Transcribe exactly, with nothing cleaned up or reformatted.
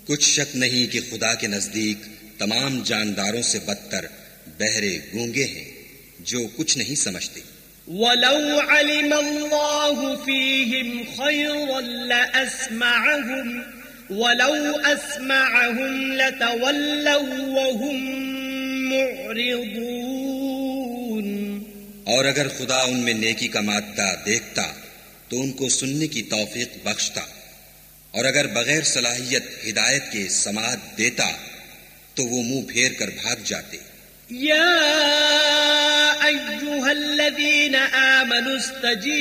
कुछ शक नहीं कि खुदा के नजदीक तमाम जानदारों से बदतर बहरे गूंगे हैं जो कुछ नहीं समझते। वलौ अलिमल्लाहु फीहिम खैरन लअस्मअहुम वलौ अस्मअहुम लतवल्लौ वहुम मुअरिदून। और अगर खुदा उनमें नेकी का मादा देखता तो उनको सुनने की तौफीक बख्शता, और अगर बगैर सलाहियत हिदायत के समाअत देता तो वो मुंह फेर कर भाग जाते। या अय्युहल्लज़ीना आमनु इस्तजीबू